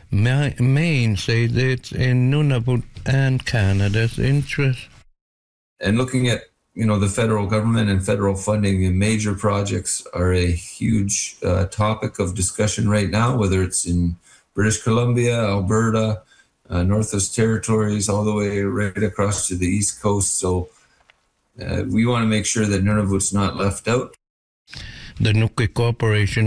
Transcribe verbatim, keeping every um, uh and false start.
Ma- Maine say that it's in Nunavut and Canada's interest. And looking at, you know, the federal government and federal funding in major projects are a huge uh, topic of discussion right now, whether it's in British Columbia, Alberta, uh, Northwest Territories, all the way right across to the East Coast. So uh, we want to make sure that Nunavut's not left out. The Nukik Corporation